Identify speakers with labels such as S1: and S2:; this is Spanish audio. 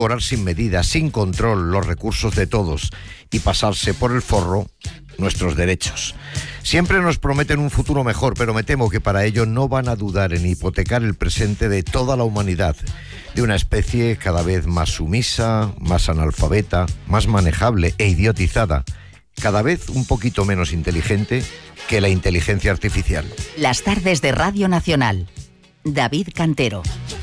S1: devorar sin medida, sin control, los recursos de todos y pasarse por el forro nuestros derechos. Siempre nos prometen un futuro mejor, pero me temo que para ello no van a dudar en hipotecar el presente de toda la humanidad, de una especie cada vez más sumisa, más analfabeta, más manejable e idiotizada, cada vez un poquito menos inteligente que la inteligencia artificial.
S2: Las tardes de Radio Nacional. David Cantero.